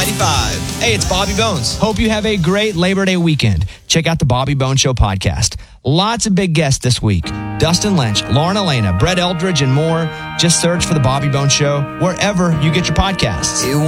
95. Hey, it's Bobby Bones. Hope you have a great Labor Day weekend. Check out the Bobby Bones Show podcast. Lots of big guests this week. Dustin Lynch, Lauren Elena, Brett Eldridge, and more. Just search for the Bobby Bones Show wherever you get your podcasts.